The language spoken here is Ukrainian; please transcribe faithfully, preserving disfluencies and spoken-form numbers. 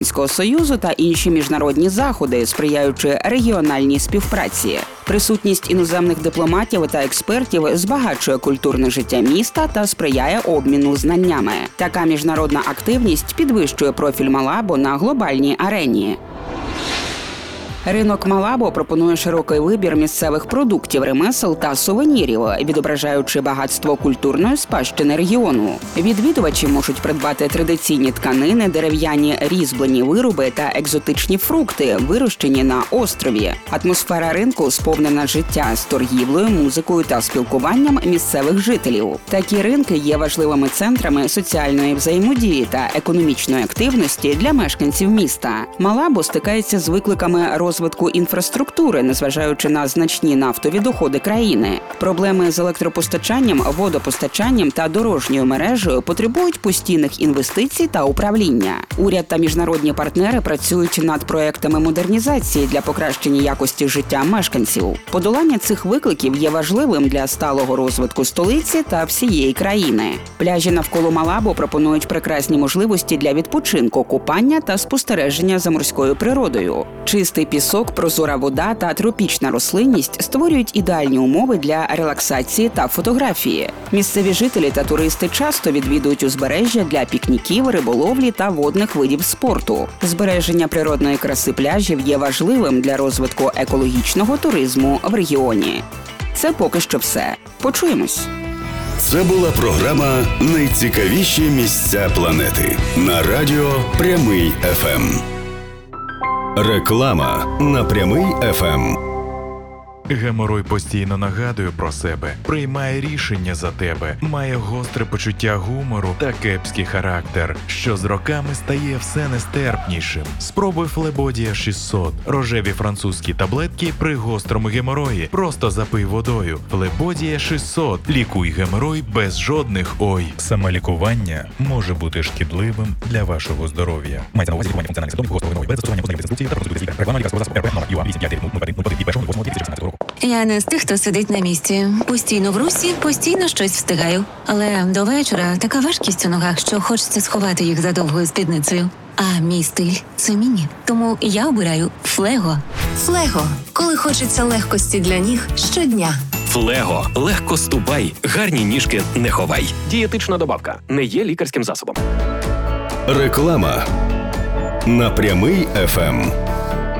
Союзу та інші міжнародні заходи, сприяючи регіональній співпраці. Присутність іноземних дипломатів та експертів збагачує культурне життя міста та сприяє обміну знаннями. Така міжнародна активність підвищує профіль Малабо на глобальній арені. Ринок Малабо пропонує широкий вибір місцевих продуктів, ремесел та сувенірів, відображаючи багатство культурної спадщини регіону. Відвідувачі можуть придбати традиційні тканини, дерев'яні різьблені вироби та екзотичні фрукти, вирощені на острові. Атмосфера ринку сповнена життя з торгівлею, музикою та спілкуванням місцевих жителів. Такі ринки є важливими центрами соціальної взаємодії та економічної активності для мешканців міста. Малабо стикається з викликами розвитку інфраструктури, незважаючи на значні нафтові доходи країни. Проблеми з електропостачанням, водопостачанням та дорожньою мережею потребують постійних інвестицій та управління. Уряд та міжнародні партнери працюють над проектами модернізації для покращення якості життя мешканців. Подолання цих викликів є важливим для сталого розвитку столиці та всієї країни. Пляжі навколо Малабо пропонують прекрасні можливості для відпочинку, купання та спостереження за морською природою. Чистий пісок, прозора вода та тропічна рослинність створюють ідеальні умови для релаксації та фотографії. Місцеві жителі та туристи часто відвідують узбережжя для пікніків, риболовлі та водних видів спорту. Збереження природної краси пляжів є важливим для розвитку екологічного туризму в регіоні. Це поки що все. Почуємось! Це була програма «Найцікавіші місця планети» на радіо Прямий еф ем. Реклама на Прямий еф ем. Геморой постійно нагадує про себе, приймає рішення за тебе, має гостре почуття гумору та кепський характер, що з роками стає все нестерпнішим. Спробуй Флебодія шістсот. Рожеві французькі таблетки при гострому геморої. Просто запий водою. Флебодія шістсот. Лікуй геморой без жодних ой. Самолікування може бути шкідливим для вашого здоров'я. Мається на увазі лікування функціональних симптомів гострого геморою без застосування позначних інструкцій та процедури лікаря. Реклама лікарського засобу РП номер ю а вісім п'ять нуль один нуль один і першого восьмого дві тисячі шістнадцятого року. Я не з тих, хто сидить на місці. Постійно в русі, постійно щось встигаю. Але до вечора така важкість у ногах, що хочеться сховати їх за довгою спідницею. А мій стиль – це міні. Тому я обираю Флего. Флего. Коли хочеться легкості для ніг щодня. Флего. Легко ступай. Гарні ніжки не ховай. Дієтична добавка. Не є лікарським засобом. Реклама на Прямий еф ем.